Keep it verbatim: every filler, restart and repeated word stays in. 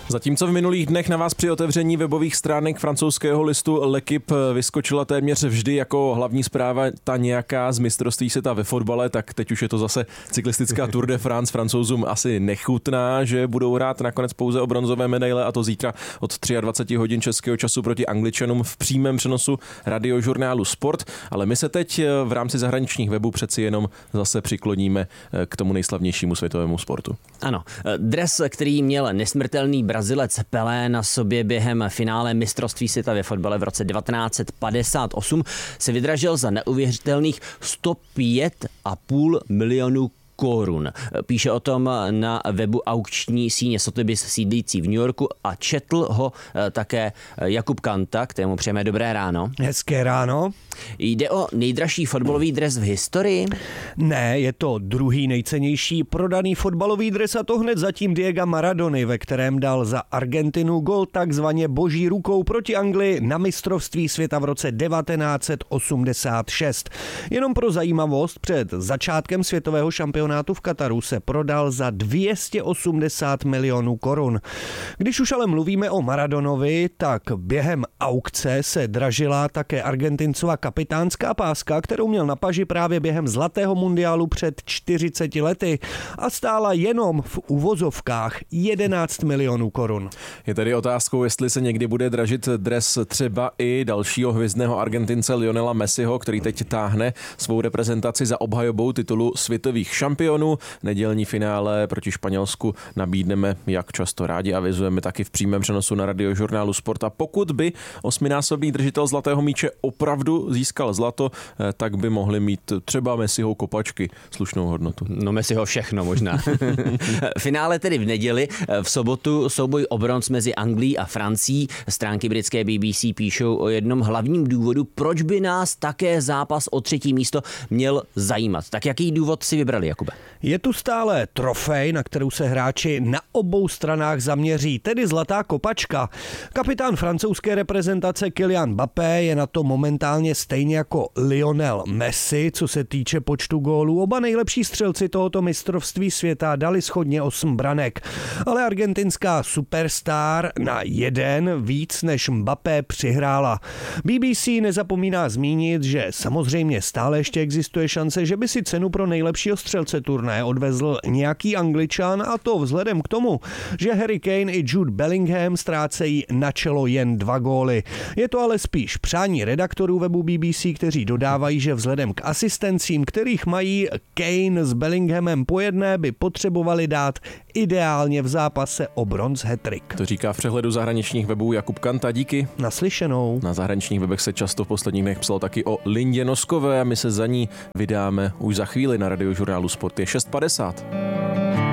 Zatímco v minulých dnech na vás při otevření webových stránek francouzského listu L'Équipe vyskočila téměř vždy jako hlavní zpráva ta nějaká z mistrovství světa ve fotbale, tak teď už je to zase cyklistická Tour de France. Francouzům asi nechutná, že budou hrát nakonec pouze o bronzové medaile, a to zítra od dvacet tři hodin českého času proti Angličanům v přímém přenosu radiožurnálu Sport. Ale my se teď v rámci zahraničních webů přeci jenom zase přikloníme k tomu nejslavnějšímu světovému sportu. Ano, dres, který měl nesmrtelný Brazilec Pelé na sobě během finále mistrovství světa ve fotbale v roce devatenáct set padesát osm, se vydražil za neuvěřitelných sto pět a půl milionů korun. Píše o tom na webu aukční síně Sotheby's sídlící v New Yorku a četl ho také Jakub Kanta, kterému přejeme dobré ráno. Hezké ráno. Jde o nejdražší fotbalový dres v historii? Ne, je to druhý nejcennější prodaný fotbalový dres, a to hned zatím Diega Maradony, ve kterém dal za Argentinu gol takzvaně boží rukou proti Anglii na mistrovství světa v roce devatenáct set osmdesát šest. Jenom pro zajímavost, před začátkem světového šampionátu v Kataru se prodal za dvě stě osmdesát milionů korun. Když už ale mluvíme o Maradonovi, tak během aukce se dražila také Argentincova kapitánská páska, kterou měl na paži právě během zlatého mundiálu před čtyřiceti lety a stála jenom v uvozovkách jedenáct milionů korun. Je tedy otázkou, jestli se někdy bude dražit dres třeba i dalšího hvězdného Argentince Lionela Messiho, který teď táhne svou reprezentaci za obhajobou titulu světových šampionů. Nedělní finále proti Španělsku nabídneme, jak často rádi avizujeme, taky v přímém přenosu na radiožurnálu Sport. A pokud by osminásobný držitel zlatého míče opravdu získal zlato, tak by mohli mít třeba Messiho kopačky slušnou hodnotu. No Messiho všechno možná. Finále tedy v neděli, v sobotu souboj o bronz mezi Anglií a Francií. Stránky britské B B C píšou o jednom hlavním důvodu, proč by nás také zápas o třetí místo měl zajímat. Tak jaký důvod si vybrali, Jakube? Je tu stále trofej, na kterou se hráči na obou stranách zaměří, tedy zlatá kopačka. Kapitán francouzské reprezentace Kylian Mbappé je na to momentálně stejně jako Lionel Messi, co se týče počtu gólů. Oba nejlepší střelci tohoto mistrovství světa dali shodně osm branek. Ale argentinská superstar na jeden víc než Mbappé přihrála. B B C nezapomíná zmínit, že samozřejmě stále ještě existuje šance, že by si cenu pro nejlepšího střelce turnaje odvezl nějaký Angličan, a to vzhledem k tomu, že Harry Kane i Jude Bellingham ztrácejí na čelo jen dva góly. Je to ale spíš přání redaktorů webu B B C, kteří dodávají, že vzhledem k asistencím, kterých mají Kane s Bellinghamem po jedné, by potřebovali dát ideálně v zápase o bronz hat-trick. To říká v přehledu zahraničních webů Jakub Kanta. Díky. Naslyšenou. Na zahraničních webech se často v posledních dnech psalo taky o Lindě Noskové a my se za ní vydáme už za chvíli. Na radiožurnálu Sport je šest padesát.